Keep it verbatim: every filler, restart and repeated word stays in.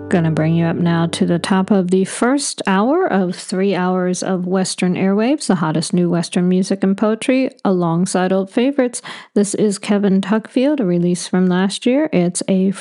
Gonna bring you up now to the top of the first hour of three hours of Western airwaves, the hottest new Western music and poetry, alongside old favorites. This is Kevin Tuckfield, a release from last year. It's a